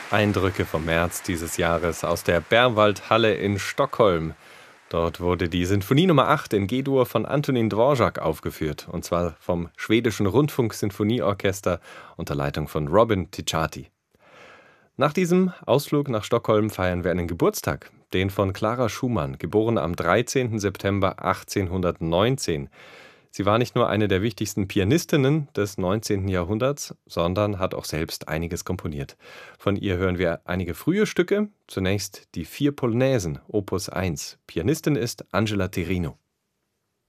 Eindrücke vom März dieses Jahres aus der Berwald-Halle in Stockholm. Dort wurde die Sinfonie Nummer 8 in G-Dur von Antonín Dvořák aufgeführt, und zwar vom schwedischen Rundfunk-Sinfonieorchester unter Leitung von Robin Ticciati. Nach diesem Ausflug nach Stockholm feiern wir einen Geburtstag, den von Clara Schumann, geboren am 13. September 1819. Sie war nicht nur eine der wichtigsten Pianistinnen des 19. Jahrhunderts, sondern hat auch selbst einiges komponiert. Von ihr hören wir einige frühe Stücke. Zunächst die 4 Polonäsen, Opus 1. Pianistin ist Angela Terino.